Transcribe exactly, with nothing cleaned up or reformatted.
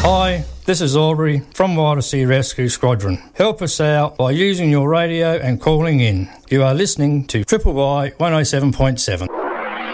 Hi, this is Aubrey from Wild Sea Rescue Squadron. Help us out by using your radio and calling in. You are listening to Triple Y one oh seven point seven.